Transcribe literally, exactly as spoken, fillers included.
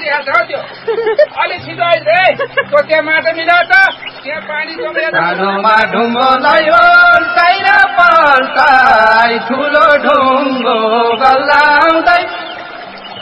आइहाल्छ हौ त्यो अलिक छिटो आइज है त्यो त्यहाँ माटो मिलाउ त त्यहाँ पानी जमेर ढुङ्गो लयो चाहिन पल्टाइ ठुलो ढुङ्गा